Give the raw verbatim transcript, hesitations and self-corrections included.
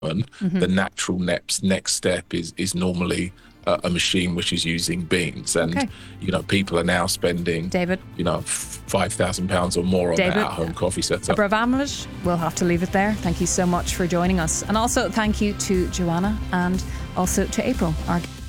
mm-hmm. the natural next next step is is normally a, a machine which is using beans. And okay. you know, people are now spending, David, you know, five thousand pounds or more on David, their at-home coffee setup. Abramovich, we'll have to leave it there. Thank you so much for joining us, and also thank you to Joanna and also to April, our